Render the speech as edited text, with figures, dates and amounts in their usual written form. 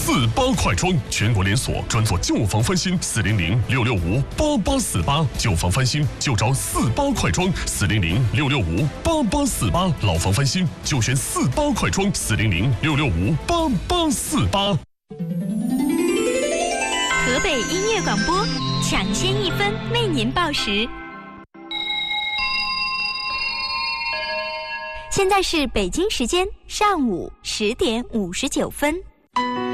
48快装，全国连锁，专做旧房翻新，400-665-8848，旧房翻新就找48快装，400-665-8848，老房翻新就选48快装，400-665-8848。 河北音乐广播，抢先1分为您报时。现在是北京时间上午10点59分。